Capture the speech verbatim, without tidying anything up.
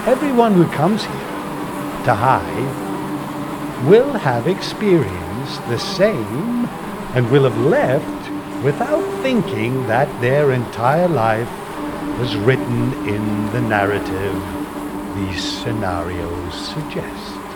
Everyone who comes here to Hive will have experienced the same and will have left without thinking that their entire life was written in the narrative these scenarios suggest.